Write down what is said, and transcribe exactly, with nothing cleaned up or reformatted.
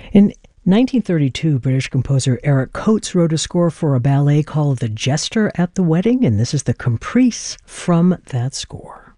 In nineteen thirty-two, British composer Eric Coates wrote a score for a ballet called The Jester at the Wedding, and this is the Caprice from that score.